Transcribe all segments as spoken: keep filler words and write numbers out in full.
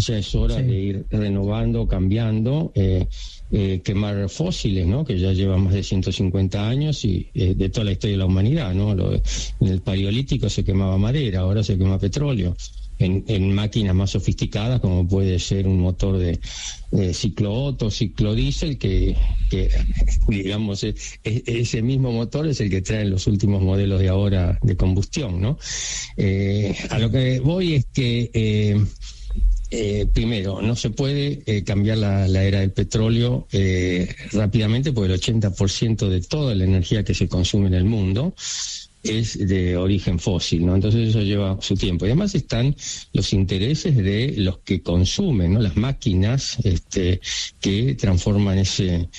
ya es hora sí. de ir renovando, cambiando, eh, eh, quemar fósiles, ¿no? Que ya lleva más de ciento cincuenta años y eh, de toda la historia de la humanidad, ¿no? Lo, en el Paleolítico se quemaba madera, ahora se quema petróleo. En, en máquinas más sofisticadas, como puede ser un motor de, de ciclo Otto, ciclo diésel, que, que digamos, es, es, ese mismo motor es el que traen los últimos modelos de ahora de combustión, ¿no? Eh, a lo que voy es que, eh, eh, primero, no se puede eh, cambiar la, la era del petróleo eh, rápidamente, porque el ochenta por ciento de toda la energía que se consume en el mundo es de origen fósil, ¿no? Entonces eso lleva su tiempo. Y además están los intereses de los que consumen, ¿no? Las máquinas este, que transforman ese,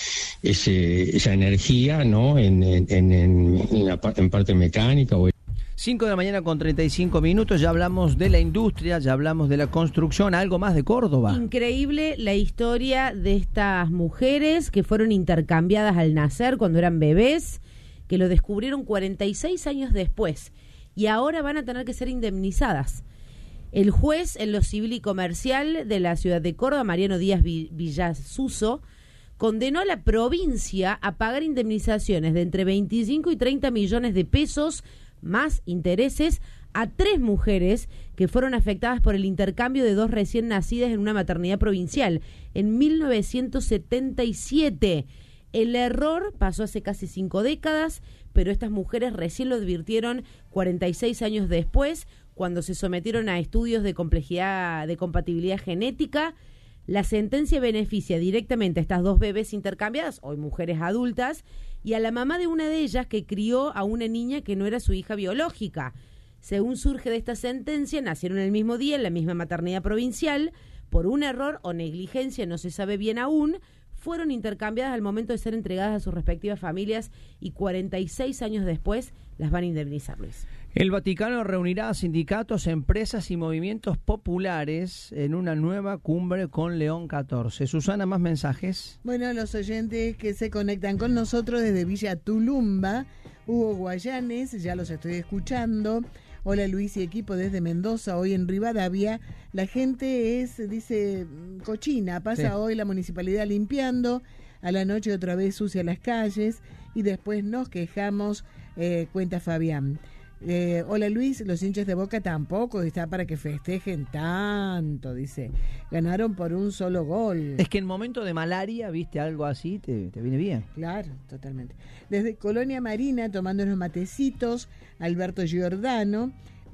ese, esa energía, ¿no? En, en, en, en, la, en parte mecánica o cinco de la mañana con treinta y cinco minutos, ya hablamos de la industria, ya hablamos de la construcción, algo más de Córdoba. Increíble la historia de estas mujeres que fueron intercambiadas al nacer cuando eran bebés, que lo descubrieron cuarenta y seis años después y ahora van a tener que ser indemnizadas. El juez en lo civil y comercial de la ciudad de Córdoba, Mariano Díaz Villasuso, condenó a la provincia a pagar indemnizaciones de entre veinticinco y treinta millones de pesos más intereses a tres mujeres que fueron afectadas por el intercambio de dos recién nacidas en una maternidad provincial en mil novecientos setenta y siete. El error pasó hace casi cinco décadas, pero estas mujeres recién lo advirtieron cuarenta y seis años después, cuando se sometieron a estudios de complejidad, de compatibilidad genética. La sentencia beneficia directamente a estas dos bebés intercambiadas, hoy mujeres adultas, y a la mamá de una de ellas que crió a una niña que no era su hija biológica. Según surge de esta sentencia, nacieron el mismo día en la misma maternidad provincial. Por un error o negligencia, no se sabe bien aún, fueron intercambiadas al momento de ser entregadas a sus respectivas familias y cuarenta y seis años después las van a indemnizar, Luis. El Vaticano reunirá a sindicatos, empresas y movimientos populares en una nueva cumbre con León catorce. Susana, más mensajes. Bueno, los oyentes que se conectan con nosotros desde Villa Tulumba, Hugo Guayanes, ya los estoy escuchando. Hola Luis y equipo desde Mendoza, hoy en Rivadavia. La gente es, dice, cochina, pasa sí. Hoy la municipalidad limpiando, a la noche otra vez sucia las calles y después nos quejamos, eh, cuenta Fabián. Eh, hola Luis, los hinchas de Boca tampoco está para que festejen tanto, dice. Ganaron por un solo gol. Es que en momento de malaria, viste, algo así, te, te viene bien. Claro, totalmente. Desde Colonia Marina, tomando unos matecitos, Alberto Giordano.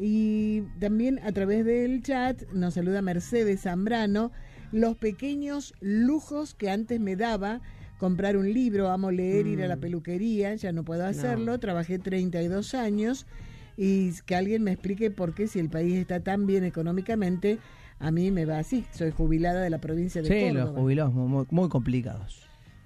Y también a través del chat nos saluda Mercedes Zambrano. Los pequeños lujos que antes me daba comprar un libro, amo leer, mm. ir a la peluquería, ya no puedo hacerlo, no. Trabajé treinta y dos años. Y que alguien me explique por qué, si el país está tan bien económicamente, a mí me va así. Soy jubilada de la provincia de sí, Córdoba. Sí, los jubilados muy, muy complicados.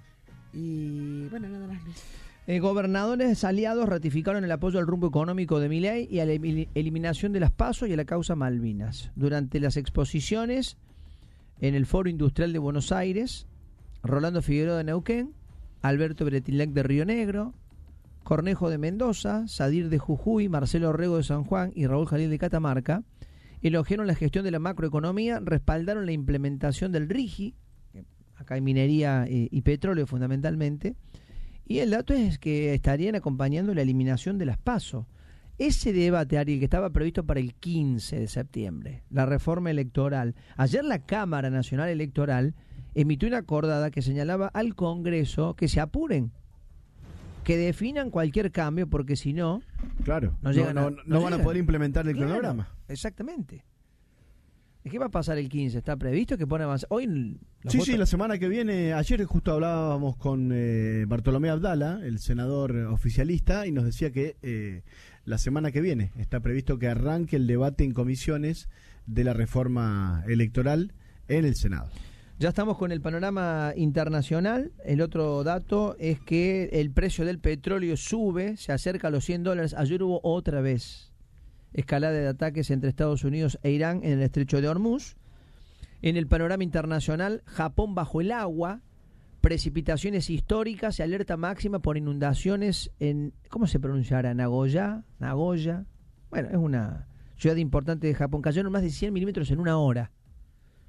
Y bueno, nada más, Luis. Eh, gobernadores aliados ratificaron el apoyo al rumbo económico de Milei y a la eliminación de las PASO y a la causa Malvinas. Durante las exposiciones en el Foro Industrial de Buenos Aires, Rolando Figueroa de Neuquén, Alberto Bretilec de Río Negro, Cornejo de Mendoza, Sadir de Jujuy, Marcelo Orrego de San Juan y Raúl Jalil de Catamarca elogiaron la gestión de la macroeconomía, respaldaron la implementación del RIGI, acá hay minería eh, y petróleo fundamentalmente, y el dato es que estarían acompañando la eliminación de las PASO. Ese debate, Ariel, que estaba previsto para el quince de septiembre, la reforma electoral. Ayer la Cámara Nacional Electoral emitió una acordada que señalaba al Congreso que se apuren, que definan cualquier cambio, porque si no, claro, no, llegan no, a, no, no, no van llegan. a poder implementar el claro, cronograma. Exactamente. ¿Qué va a pasar el quince? ¿Está previsto que pone avanzar? Hoy sí, votos... sí, la semana que viene. Ayer justo hablábamos con eh, Bartolomé Abdala, el senador oficialista, y nos decía que eh, la semana que viene está previsto que arranque el debate en comisiones de la reforma electoral en el Senado. Ya estamos con el panorama internacional. El otro dato es que el precio del petróleo sube, se acerca a los cien dólares. Ayer hubo otra vez escalada de ataques entre Estados Unidos e Irán en el estrecho de Hormuz. En el panorama internacional, Japón bajo el agua, precipitaciones históricas y alerta máxima por inundaciones en, ¿cómo se pronunciará? Nagoya, Nagoya. Bueno, es una ciudad importante de Japón. Cayeron más de cien milímetros en una hora.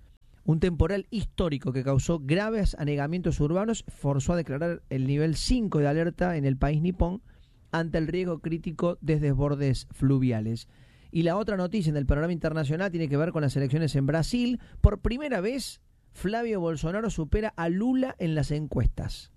Un temporal histórico que causó graves anegamientos urbanos forzó a declarar el nivel cinco de alerta en el país nipón ante el riesgo crítico de desbordes fluviales. Y la otra noticia en el panorama internacional tiene que ver con las elecciones en Brasil. Por primera vez, Flavio Bolsonaro supera a Lula en las encuestas.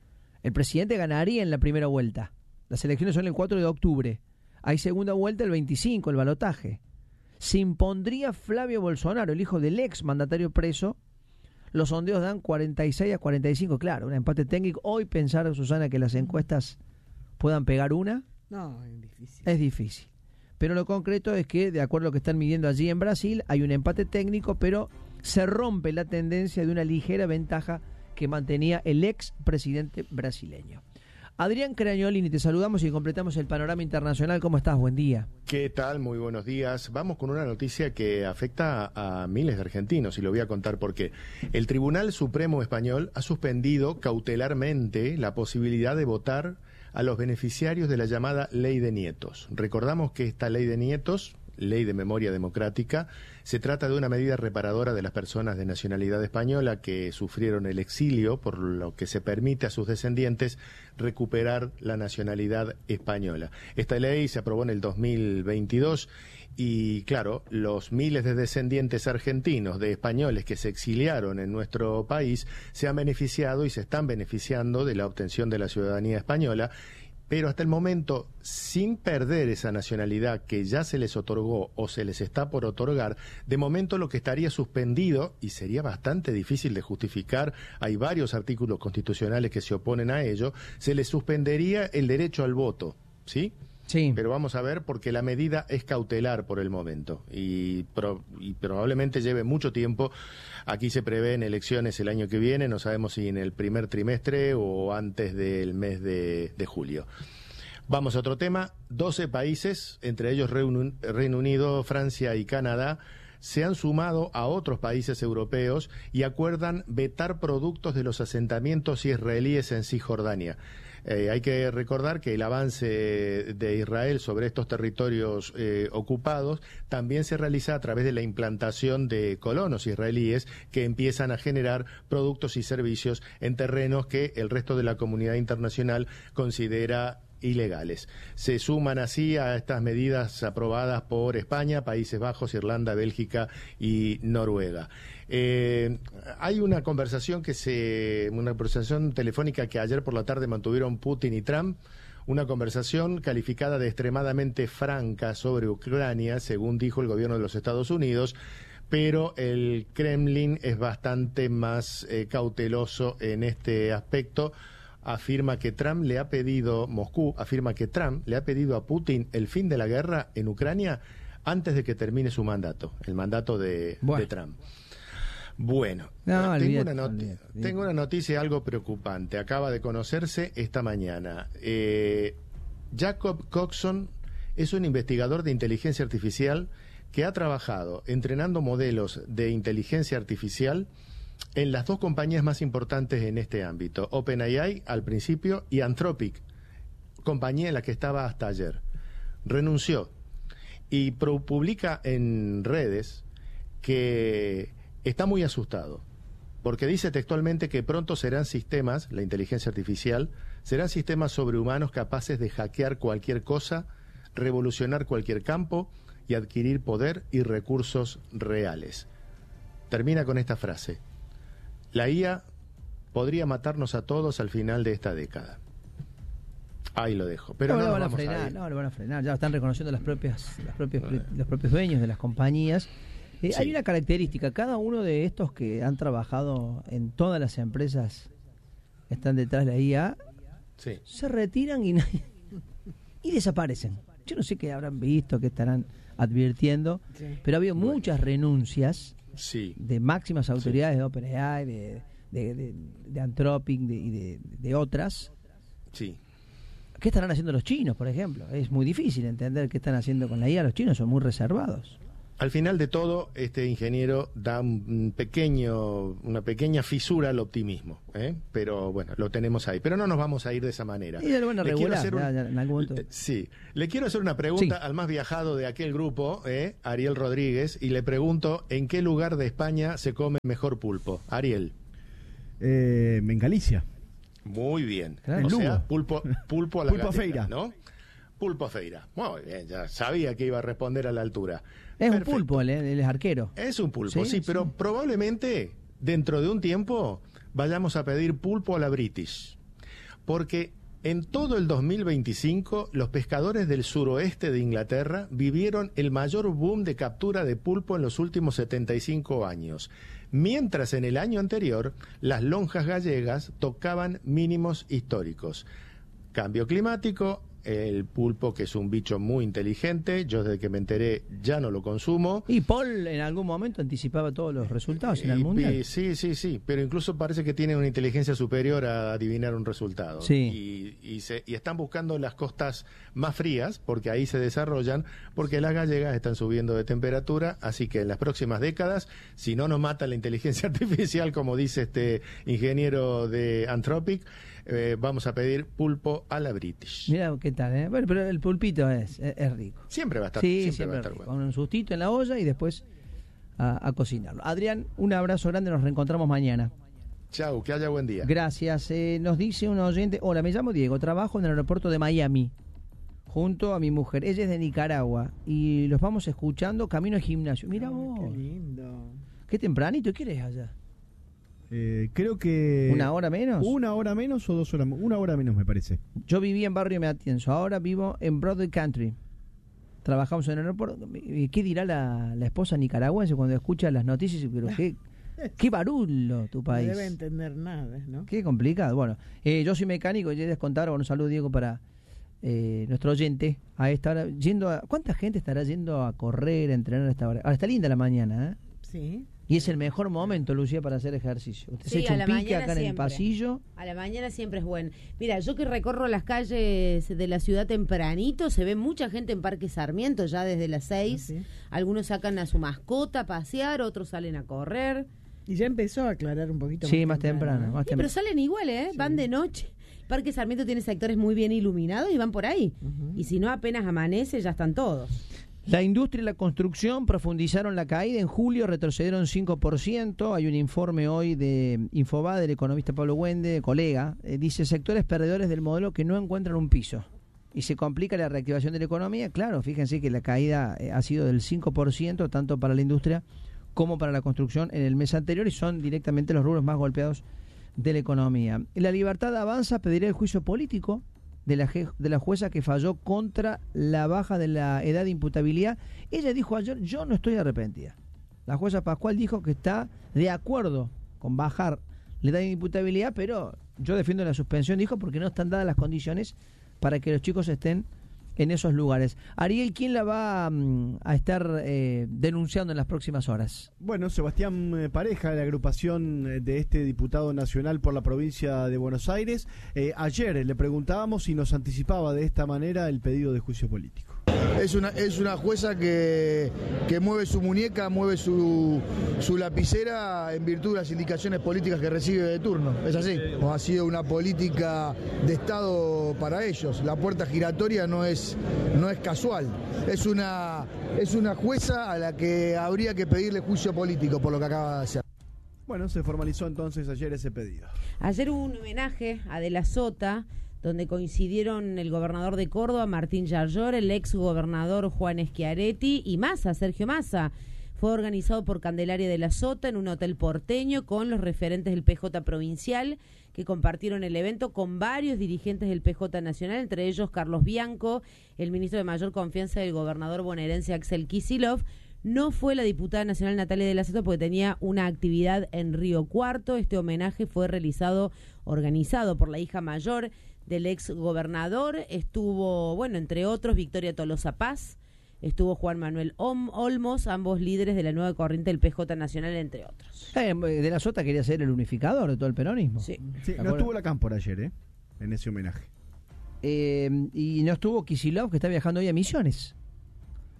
El presidente ganaría en la primera vuelta. Las elecciones son el cuatro de octubre. Hay segunda vuelta el veinticinco, el balotaje. Se impondría Flavio Bolsonaro, el hijo del ex mandatario preso. Los sondeos dan cuarenta y seis a cuarenta y cinco, claro, un empate técnico. Hoy pensar, Susana, que las encuestas puedan pegar una, no, es difícil. Es difícil. Pero lo concreto es que, de acuerdo a lo que están midiendo allí en Brasil, hay un empate técnico, pero se rompe la tendencia de una ligera ventaja que mantenía el ex presidente brasileño. Adrián Cragnolini, te saludamos y completamos el panorama internacional. ¿Cómo estás? Buen día. ¿Qué tal? Muy buenos días. Vamos con una noticia que afecta a miles de argentinos y lo voy a contar por qué. El Tribunal Supremo Español ha suspendido cautelarmente la posibilidad de votar a los beneficiarios de la llamada Ley de Nietos. Recordamos que esta Ley de Nietos, Ley de Memoria Democrática, se trata de una medida reparadora de las personas de nacionalidad española que sufrieron el exilio, por lo que se permite a sus descendientes recuperar la nacionalidad española. Esta ley se aprobó en el dos mil veintidós y, claro, los miles de descendientes argentinos de españoles que se exiliaron en nuestro país se han beneficiado y se están beneficiando de la obtención de la ciudadanía española, pero hasta el momento, sin perder esa nacionalidad que ya se les otorgó o se les está por otorgar, de momento lo que estaría suspendido, y sería bastante difícil de justificar, hay varios artículos constitucionales que se oponen a ello, se les suspendería el derecho al voto, ¿sí? Sí. Pero vamos a ver, porque la medida es cautelar por el momento y, pro, y probablemente lleve mucho tiempo. Aquí se prevén elecciones el año que viene, no sabemos si en el primer trimestre o antes del mes de, de julio. Vamos a otro tema. doce países, entre ellos Reino Unido, Francia y Canadá, se han sumado a otros países europeos y acuerdan vetar productos de los asentamientos israelíes en Cisjordania. Eh, hay que recordar que el avance de Israel sobre estos territorios eh, ocupados también se realiza a través de la implantación de colonos israelíes que empiezan a generar productos y servicios en terrenos que el resto de la comunidad internacional considera ilegales. Se suman así a estas medidas aprobadas por España, Países Bajos, Irlanda, Bélgica y Noruega. Eh, hay una conversación que se, una conversación telefónica que ayer por la tarde mantuvieron Putin y Trump, una conversación calificada de extremadamente franca sobre Ucrania, según dijo el gobierno de los Estados Unidos, pero el Kremlin es bastante más eh, cauteloso en este aspecto. Afirma que Trump le ha pedido, Moscú afirma que Trump le ha pedido a Putin el fin de la guerra en Ucrania antes de que termine su mandato, el mandato de, bueno. de Trump. Bueno, no, tengo, olvídate, una not- olvídate. tengo una noticia algo preocupante. Acaba de conocerse esta mañana. Eh, Jacob Coxon es un investigador de inteligencia artificial que ha trabajado entrenando modelos de inteligencia artificial en las dos compañías más importantes en este ámbito, OpenAI al principio y Anthropic, compañía en la que estaba hasta ayer. Renunció y pro- publica en redes que está muy asustado, porque dice textualmente que pronto serán sistemas, la inteligencia artificial, serán sistemas sobrehumanos capaces de hackear cualquier cosa, revolucionar cualquier campo y adquirir poder y recursos reales. Termina con esta frase: la I A podría matarnos a todos al final de esta década. Ahí lo dejo. Pero no, no, lo nos van a vamos a frenar, ir. no lo van a frenar. Ya están reconociendo las propias, las propias, los propios dueños de las compañías. Eh, Sí. Hay una característica, cada uno de estos que han trabajado en todas las empresas que están detrás de la I A, Sí. se retiran y, y desaparecen. Yo no sé qué habrán visto, qué estarán advirtiendo, Sí. pero ha habido Bueno. muchas renuncias Sí. de máximas autoridades de OpenAI, de, de, de, de Anthropic de, y de, de otras. Sí. ¿Qué estarán haciendo los chinos, por ejemplo? Es muy difícil entender qué están haciendo con la I A. Los chinos son muy reservados. Al final de todo, este ingeniero da un pequeño, una pequeña fisura al optimismo, ¿eh? Pero bueno, lo tenemos ahí. Pero no nos vamos a ir de esa manera. Y lo van a Le quiero regular, hacer un- ya, ya, en algún momento. Eh, Sí, le quiero hacer una pregunta Sí. al más viajado de aquel grupo, ¿eh? Ariel Rodríguez, y le pregunto, ¿en qué lugar de España se come mejor pulpo? Ariel. Eh, en Galicia. Muy bien. Claro. O En sea, Lugo. pulpo, pulpo a la Pulpo gallega, feira. ¿no? Pulpo feira. Muy bien, ya sabía que iba a responder a la altura. Es un Perfecto. pulpo, él, él es arquero. Es un pulpo, sí, Sí, pero sí. probablemente dentro de un tiempo vayamos a pedir pulpo a la British. Porque en todo el dos mil veinticinco los pescadores del suroeste de Inglaterra vivieron el mayor boom de captura de pulpo en los últimos setenta y cinco años. Mientras en el año anterior las lonjas gallegas tocaban mínimos históricos. Cambio climático, el pulpo, que es un bicho muy inteligente, yo desde que me enteré ya no lo consumo. Y Paul en algún momento anticipaba todos los resultados en el Y- Mundial. y- sí, sí, sí, pero incluso parece que tienen una inteligencia superior a adivinar un resultado. Sí. Y, y, se, y están buscando las costas más frías, porque ahí se desarrollan, porque las gallegas están subiendo de temperatura, así que en las próximas décadas, si no nos mata la inteligencia artificial, como dice este ingeniero de Anthropic, eh, vamos a pedir pulpo a la British. Mira qué tal, ¿eh? Bueno, pero el pulpito es, es, es rico. Siempre va a estar, Sí, siempre, siempre va a es estar rico. bueno. Con un sustito en la olla y después a, a cocinarlo. Adrián, un abrazo grande, nos reencontramos mañana. Chau, que haya buen día. Gracias. Eh, nos dice un oyente, hola, me llamo Diego, trabajo en el aeropuerto de Miami junto a mi mujer. Ella es de Nicaragua y los vamos escuchando camino al gimnasio. Mira vos, Qué lindo. qué tempranito, ¿qué eres allá? Eh, creo que... ¿Una hora menos? ¿Una hora menos o dos horas? Una hora menos, me parece. Yo vivía en Barrio Meatienzo, ahora vivo en Broadway Country. Trabajamos en el aeropuerto. ¿Y ¿Qué dirá la, la esposa nicaragüense cuando escucha las noticias? Pero qué, qué barullo tu No país. debe entender nada, ¿no? Qué complicado. Bueno, eh, yo soy mecánico y ya les contaba, bueno, un saludo Diego para eh, nuestro oyente a esta hora. Yendo a, ¿cuánta gente estará yendo a correr, a entrenar a esta hora? Ahora está linda la mañana, ¿eh? Sí. Y es el mejor momento, Lucía, para hacer ejercicio. Usted se Sí, echa a un la pique mañana acá en el siempre. pasillo. A la mañana siempre es bueno. Mira, yo que recorro las calles de la ciudad tempranito, se ve mucha gente en Parque Sarmiento ya desde las seis. Ah, sí. Algunos sacan a su mascota a pasear, otros salen a correr. Y ya empezó a aclarar un poquito Sí, más temprano. ¿no? Más Sí, pero temprano. salen igual, ¿eh? Van de noche. Parque Sarmiento tiene sectores muy bien iluminados y van por ahí. Ujú. Y si no, apenas amanece, ya están todos. La industria y la construcción profundizaron la caída. En julio retrocedieron cinco por ciento. Hay un informe hoy de Infobae del economista Pablo Wende, colega. Eh, dice sectores perdedores del modelo que no encuentran un piso. Y se complica la reactivación de la economía. Claro, fíjense que la caída eh, ha sido del cinco por ciento, tanto para la industria como para la construcción en el mes anterior. Y son directamente los rubros más golpeados de la economía. La Libertad Avanza pedirá el juicio político de la, je- de la jueza que falló contra la baja de la edad de imputabilidad. Ella dijo ayer, yo no estoy arrepentida. La jueza Pascual dijo que está de acuerdo con bajar la edad de imputabilidad, pero yo defiendo la suspensión, dijo, porque no están dadas las condiciones para que los chicos estén en esos lugares. Ariel, ¿quién la va mm, a estar eh, denunciando en las próximas horas? Bueno, Sebastián eh, Pareja, de la agrupación eh, de este diputado nacional por la provincia de Buenos Aires. Eh, ayer le preguntábamos si nos anticipaba de esta manera el pedido de juicio político. Es una, es una jueza que, que mueve su muñeca, mueve su, su lapicera en virtud de las indicaciones políticas que recibe de turno. ¿Es así? Ha sido una política de Estado para ellos. La puerta giratoria no es, no es casual. Es una, es una jueza a la que habría que pedirle juicio político por lo que acaba de hacer. Bueno, se formalizó entonces ayer ese pedido. Ayer hubo un homenaje a De la Sota, donde coincidieron el gobernador de Córdoba, Martín Yarlor, el ex gobernador Juan Schiaretti y Massa, Sergio Massa. Fue organizado por Candelaria de la Sota en un hotel porteño con los referentes del P J provincial que compartieron el evento con varios dirigentes del P J nacional, entre ellos Carlos Bianco, el ministro de mayor confianza del gobernador bonaerense Axel Kicillof. No fue la diputada nacional Natalia de la Sota porque tenía una actividad en Río Cuarto. Este homenaje fue realizado, organizado por la hija mayor del ex gobernador. Estuvo, bueno, entre otros, Victoria Tolosa Paz, estuvo Juan Manuel Olmos, ambos líderes de la nueva corriente del P J nacional, entre otros. Eh, de la Sota quería ser el unificador de todo el peronismo. Sí. Sí, no acuerdo? estuvo la Cámpora ayer, ¿eh? En ese homenaje. Eh, y no estuvo Kicillof, que está viajando hoy a Misiones.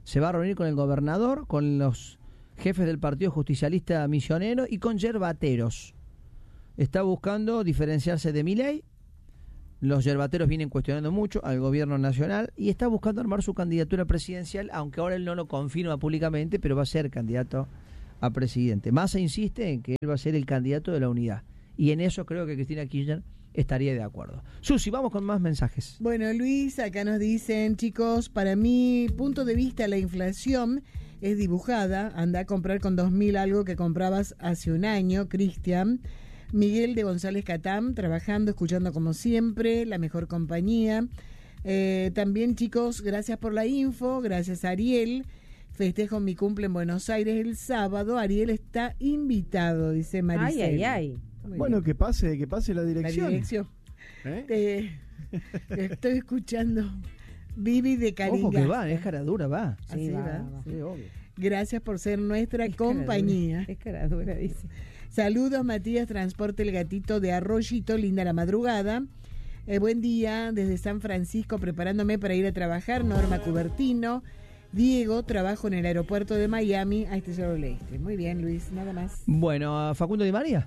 Se va a reunir con el gobernador, con los jefes del Partido Justicialista Misionero y con yerbateros. Está buscando diferenciarse de Milei. Los yerbateros vienen cuestionando mucho al gobierno nacional y está buscando armar su candidatura presidencial, aunque ahora él no lo confirma públicamente, pero va a ser candidato a presidente. Massa insiste en que él va a ser el candidato de la unidad. Y en eso creo que Cristina Kirchner estaría de acuerdo. Susi, vamos con más mensajes. Bueno, Luis, acá nos dicen, chicos, para mi punto de vista la inflación es dibujada. Anda a comprar con dos mil algo que comprabas hace un año, Cristian. Miguel de González Catán, trabajando, escuchando como siempre, la mejor compañía. Eh, también, chicos, gracias por la info, gracias Ariel. Festejo mi cumple en Buenos Aires el sábado. Ariel está invitado, dice Maricel. Ay, ay, ay. Muy bueno, bien. que pase, que pase la dirección. La dirección. ¿Eh? Te, te estoy escuchando. Vivi de Caringasta. Ojo que va, es cara dura, va. Sí, Así va, va. va. Sí, obvio. Gracias por ser nuestra Es compañía. caradura, es caradura, dice. Saludos, Matías, Transporte El Gatito de Arroyito, linda la madrugada. Eh, buen día, desde San Francisco, preparándome para ir a trabajar. Norma Cubertino. Diego, trabajo en el aeropuerto de Miami. Ah, este ya lo leíste. Muy bien, Luis, nada más. Bueno, Facundo Di María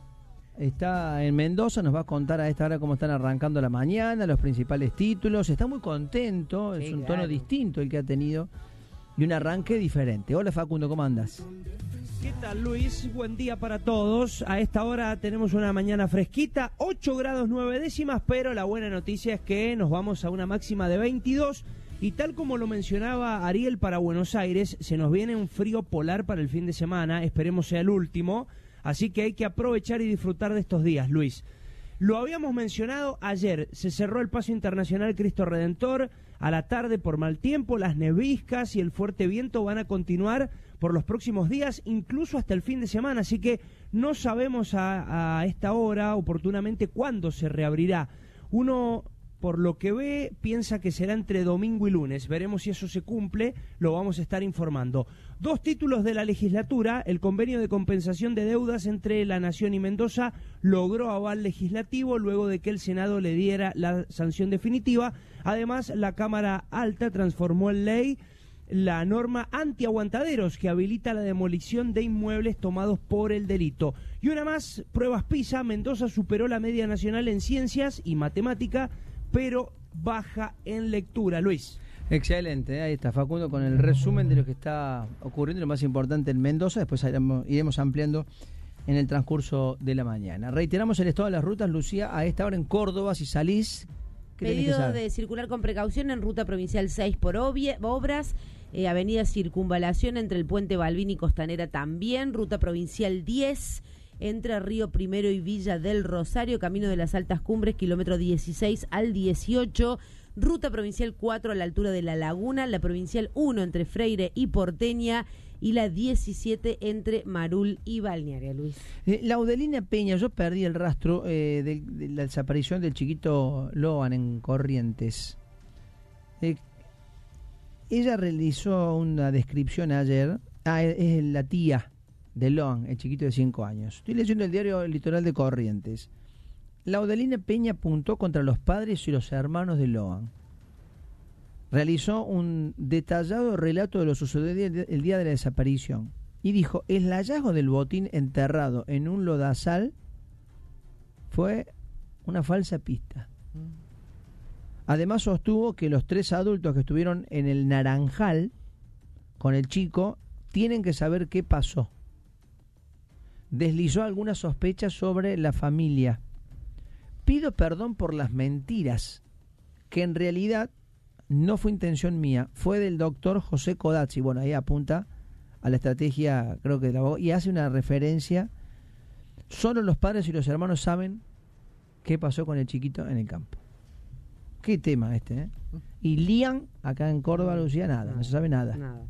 está en Mendoza, nos va a contar a esta hora cómo están arrancando la mañana, los principales títulos. Está muy contento, Sí, es un claro. tono distinto el que ha tenido y un arranque diferente. Hola Facundo, ¿cómo andas? ¿Qué tal, Luis? Buen día para todos. A esta hora tenemos una mañana fresquita, ocho grados nueve décimas, pero la buena noticia es que nos vamos a una máxima de veintidós y tal como lo mencionaba Ariel para Buenos Aires, se nos viene un frío polar para el fin de semana, esperemos sea el último, así que hay que aprovechar y disfrutar de estos días, Luis. Lo habíamos mencionado ayer, se cerró el paso internacional Cristo Redentor a la tarde por mal tiempo, las neviscas y el fuerte viento van a continuar por los próximos días, incluso hasta el fin de semana, así que no sabemos a, a esta hora oportunamente cuándo se reabrirá. Uno, por lo que ve, piensa que será entre domingo y lunes. Veremos si eso se cumple, lo vamos a estar informando. Dos títulos de la legislatura, el convenio de compensación de deudas entre la Nación y Mendoza logró aval legislativo luego de que el Senado le diera la sanción definitiva. Además, la Cámara Alta transformó en ley la norma antiaguantaderos que habilita la demolición de inmuebles tomados por el delito. Y una más, pruebas PISA, Mendoza superó la media nacional en ciencias y matemática, pero baja en lectura. Luis. Excelente, ahí está Facundo con el resumen de lo que está ocurriendo, lo más importante en Mendoza, después iremos, iremos ampliando en el transcurso de la mañana. Reiteramos el estado de las rutas, Lucía, a esta hora en Córdoba, si salís, ¿qué tenés que Pedido saber? de circular con precaución en ruta provincial seis por obvia, obras, eh, avenida Circunvalación entre el puente Balbín y Costanera también, ruta provincial diez entre Río Primero y Villa del Rosario, camino de las Altas Cumbres, kilómetro dieciséis al dieciocho, ruta provincial cuatro a la altura de La Laguna, la provincial uno entre Freire y Porteña y la diecisiete entre Marul y Balnearia, Luis. Eh, Laudelina Peña, yo perdí el rastro eh, de, de la desaparición del chiquito Loan en Corrientes. Eh, ella realizó una descripción ayer, ah, es, es la tía de Loan, el chiquito de cinco años. Estoy leyendo el diario El Litoral de Corrientes. Laudelina Peña apuntó contra los padres y los hermanos de Loan. Realizó un detallado relato de lo sucedido el día de la desaparición y dijo, el hallazgo del botín enterrado en un lodazal fue una falsa pista. Además sostuvo que los tres adultos que estuvieron en el Naranjal con el chico tienen que saber qué pasó. Deslizó algunas sospechas sobre la familia. Pido perdón por las mentiras, que en realidad no fue intención mía, fue del doctor José Codazzi. Bueno, ahí apunta a la estrategia, creo que de la abogada, y hace una referencia. Solo los padres y los hermanos saben qué pasó con el chiquito en el campo. Qué tema este, ¿eh? Y Lian, acá en Córdoba, Lucía, nada, no, no se sabe nada. Nada.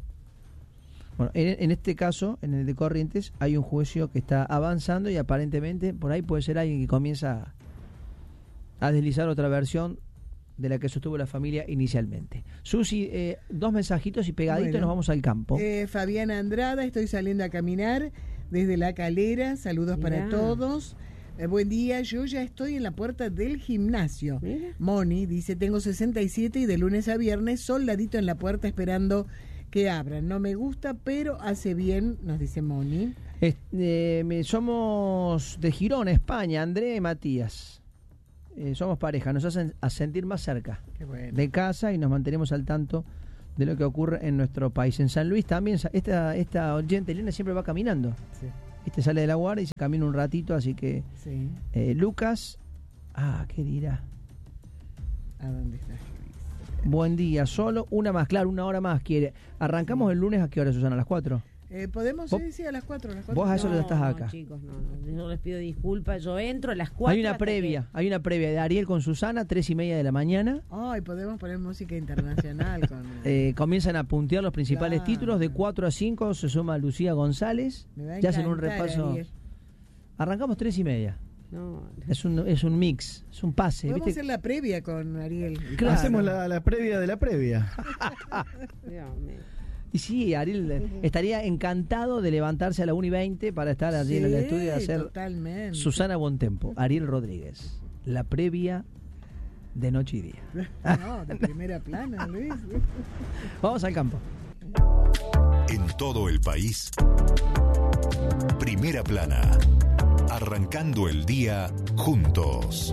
Bueno, en, en este caso, en el de Corrientes, hay un juicio que está avanzando y aparentemente por ahí puede ser alguien que comienza a, a deslizar otra versión de la que sostuvo la familia inicialmente. Susi, eh, dos mensajitos y pegaditos Bueno, nos vamos al campo. Eh, Fabiana Andrada, estoy saliendo a caminar desde La Calera, saludos Mirá. para todos. Eh, buen día, yo ya estoy en la puerta del gimnasio. Mira. Moni dice, tengo sesenta y siete y de lunes a viernes soldadito en la puerta esperando que abran. No me gusta, pero hace bien, nos dice Moni. Es- eh, me- somos de Girona, España, Andrea y Matías. Eh, somos pareja, nos hacen a sentir más cerca Qué bueno. de casa y nos mantenemos al tanto de lo que ocurre en nuestro país. En San Luis también, sa- esta, esta oyente Elena siempre va caminando. Sí, Este sale de la guardia y se camina un ratito, así que sí. eh, Lucas, ah, ¿qué dirá? ¿A dónde está? Buen día, solo una más, claro, una hora más quiere. Arrancamos el lunes, ¿a qué hora, Susana? ¿A las cuatro? Eh, ¿Podemos ¿Vos- ir sí, a las cuatro? A las cuatro. vos a eso No, ya estás no, acá. chicos, no, no, yo les pido disculpas. Yo entro a las cuatro. Hay una hasta previa, hay una previa de Ariel con Susana, tres y media de la mañana. Ay, podemos poner música internacional con... Eh, comienzan a puntear los principales Claro. títulos. De cuatro a cinco se suma Lucía González. Me va a Ya hacen un encantar, repaso. Ariel. Arrancamos tres y media. que- No, Es un, es un mix, es un pase. Podemos ¿viste? hacer la previa con Ariel. Claro. Hacemos la, la previa de la previa. Dios mío. Y sí, Ariel eh, estaría encantado de levantarse a la una y veinte para estar allí en el Sí, estudio y hacer totalmente. Susana Bontempo, Ariel Rodríguez. La previa de noche y día. No, de primera plana, Luis. Vamos al campo. En todo el país, Primera Plana. Arrancando el día juntos.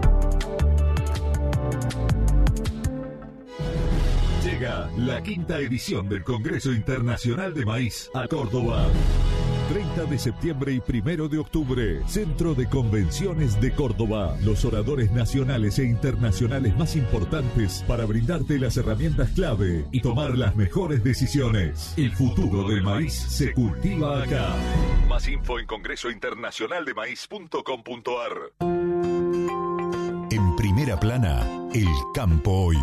Llega la quinta edición del Congreso Internacional de Maíz a Córdoba. treinta de septiembre y primero de octubre, Centro de Convenciones de Córdoba. Los oradores nacionales e internacionales más importantes para brindarte las herramientas clave y tomar las mejores decisiones. El futuro del maíz se cultiva acá. Más info en congreso internacional de maíz punto com punto ar. En Primera Plana, el campo hoy.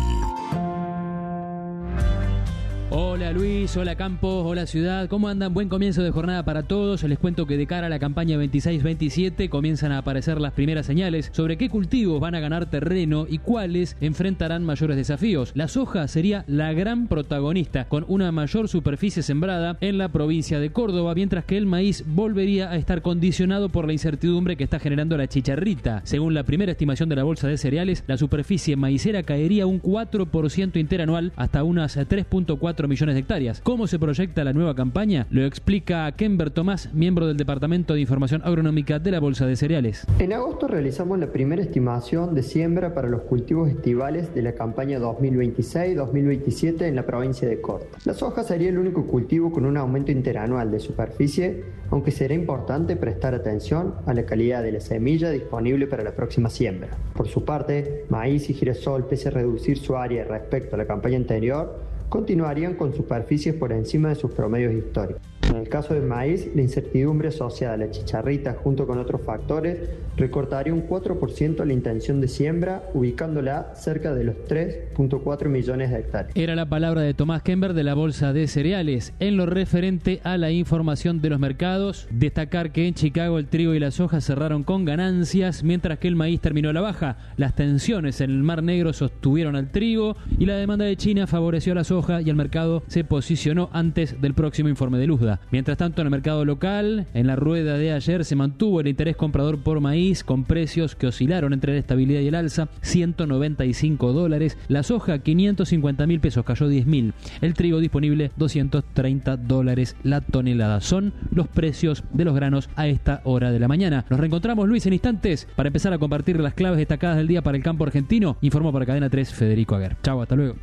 Hola Luis, hola Campos, hola Ciudad, ¿cómo andan? Buen comienzo de jornada para todos. Les cuento que de cara a la campaña veintiséis veintisiete comienzan a aparecer las primeras señales sobre qué cultivos van a ganar terreno y cuáles enfrentarán mayores desafíos. La soja sería la gran protagonista, con una mayor superficie sembrada en la provincia de Córdoba, mientras que el maíz volvería a estar condicionado por la incertidumbre que está generando la chicharrita. Según la primera estimación de la Bolsa de Cereales, la superficie maicera caería un cuatro por ciento interanual hasta unas tres punto cuatro millones de hectáreas. ¿Cómo se proyecta la nueva campaña? Lo explica Kember Tomás, miembro del Departamento de Información Agronómica de la Bolsa de Cereales. En agosto realizamos la primera estimación de siembra para los cultivos estivales de la campaña dos mil veintiséis dos mil veintisiete en la provincia de Córdoba. La soja sería el único cultivo con un aumento interanual de superficie, aunque será importante prestar atención a la calidad de la semilla disponible para la próxima siembra. Por su parte, maíz y girasol, pese a reducir su área respecto a la campaña anterior, continuarían con superficies por encima de sus promedios históricos. En el caso del maíz, la incertidumbre asociada a la chicharrita junto con otros factores recortaría un cuatro por ciento la intención de siembra, ubicándola cerca de los tres punto cuatro millones de hectáreas. Era la palabra de Tomás Kember de la Bolsa de Cereales. En lo referente a la información de los mercados, destacar que en Chicago el trigo y la soja cerraron con ganancias, mientras que el maíz terminó a la baja. Las tensiones en el Mar Negro sostuvieron al trigo y la demanda de China favoreció a la soja y el mercado se posicionó antes del próximo informe de Luzda. Mientras tanto, en el mercado local, en la rueda de ayer se mantuvo el interés comprador por maíz con precios que oscilaron entre la estabilidad y el alza, ciento noventa y cinco dólares. La soja, quinientos cincuenta mil pesos, cayó diez mil. El trigo disponible, doscientos treinta dólares la tonelada. Son los precios de los granos a esta hora de la mañana. Nos reencontramos, Luis, en instantes para empezar a compartir las claves destacadas del día para el campo argentino. Informó para Cadena tres Federico Aguer. Chau, hasta luego.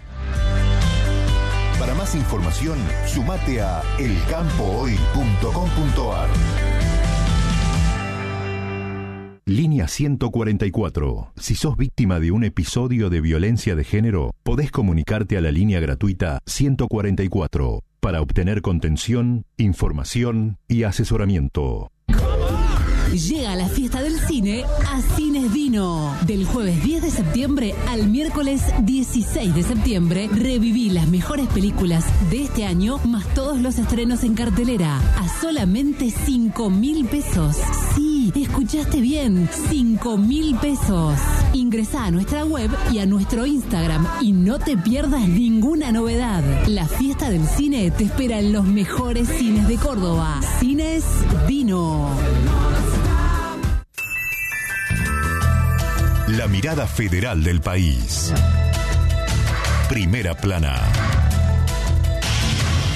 Para más información, sumate a el campo hoy punto com punto ar. Línea ciento cuarenta y cuatro. Si sos víctima de un episodio de violencia de género, podés comunicarte a la línea gratuita ciento cuarenta y cuatro para obtener contención, información y asesoramiento. Llega la fiesta del cine a Cines Dino. Del jueves diez de septiembre al miércoles dieciséis de septiembre, reviví las mejores películas de este año, más todos los estrenos en cartelera, a solamente cinco mil pesos. Sí, escuchaste bien, cinco mil pesos. Ingresá a nuestra web y a nuestro Instagram y no te pierdas ninguna novedad. La fiesta del cine te espera en los mejores cines de Córdoba. Cines Dino. La mirada federal del país. Primera Plana.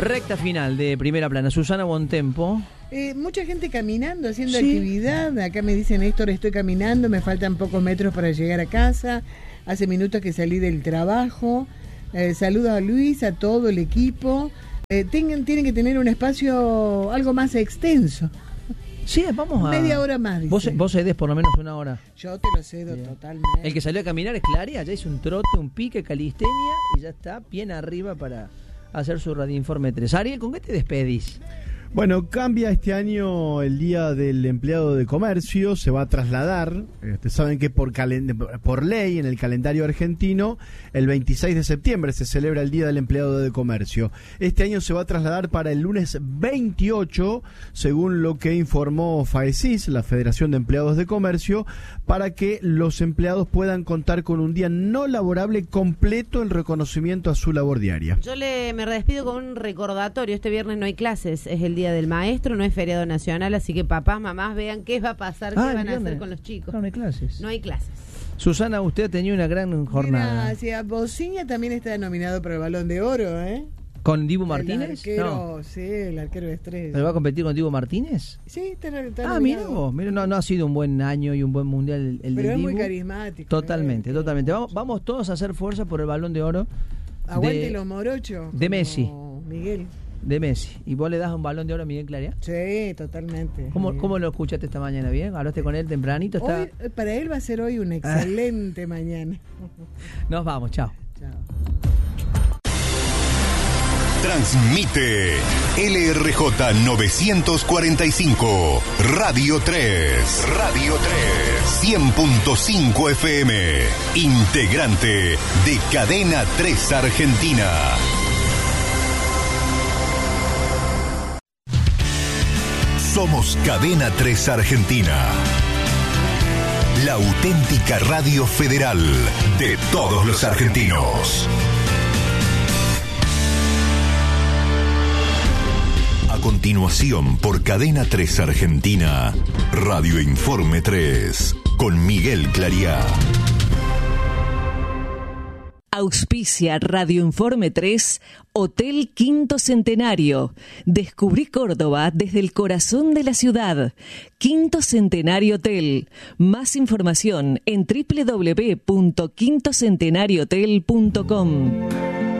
Recta final de Primera Plana. Susana Bontempo. Eh, mucha gente caminando, haciendo Sí. actividad. Acá me dicen, Héctor, estoy caminando, me faltan pocos metros para llegar a casa. Hace minutos que salí del trabajo. Eh, saludos a Luis, a todo el equipo. Eh, tengan, tienen que tener un espacio algo más extenso. Sí, vamos a... Media hora más, dice. Vos, vos cedés por lo menos una hora. Yo te lo cedo Bien. totalmente. El que salió a caminar es Claria, ya hizo un trote, un pique, calistenia y ya está bien arriba para hacer su radioinforme tres. Ariel, ¿con qué te despedís? Bueno, cambia este año el Día del Empleado de Comercio, se va a trasladar, eh, ustedes saben que por, calen- por ley en el calendario argentino, el veintiséis de septiembre se celebra el Día del Empleado de Comercio. Este año se va a trasladar para el lunes veintiocho, según lo que informó FAECIS, la Federación de Empleados de Comercio, para que los empleados puedan contar con un día no laborable completo en reconocimiento a su labor diaria. Yo le me despido con un recordatorio. Este viernes no hay clases, es el Día del Maestro, no es feriado nacional, así que papás, mamás, vean qué va a pasar, Ah, qué van a viernes. hacer con los chicos. No, no hay clases. No hay clases. Susana, usted ha tenido una gran jornada. Gracias. Bociña también está nominado para el Balón de Oro, ¿eh? ¿Con Dibu El Martínez? arquero, No. sí, el arquero estrella. ¿Pero va a competir con Dibu Martínez? Sí, está, está Ah, mira nominado. vos, mira, no, no ha sido un buen año y un buen mundial el, el Pero de es muy Dibu. carismático. Totalmente, eh. totalmente. Vamos, vamos todos a hacer fuerza por el Balón de Oro Aguante de, los morochos. de como Messi. Miguel. de Messi. ¿Y vos le das un Balón de Oro a Miguel Claria? Sí, totalmente. ¿Cómo, Bien. ¿Cómo lo escuchaste esta mañana? ¿Bien? ¿Hablaste con él tempranito? Está... Hoy, eh, para él va a ser hoy una excelente mañana. Nos vamos, chao. Chao. Transmite L R J novecientos cuarenta y cinco, Radio tres. Radio tres. cien punto cinco F M. Integrante de Cadena tres Argentina. Somos Cadena tres Argentina. La auténtica radio federal de todos los argentinos. A continuación, por Cadena tres Argentina, Radio Informe tres, con Miguel Clariá. Auspicia Radio Informe tres, Hotel Quinto Centenario. Descubrí Córdoba desde el corazón de la ciudad. Quinto Centenario Hotel. Más información en doble u doble u doble u punto quinto centenario hotel punto com.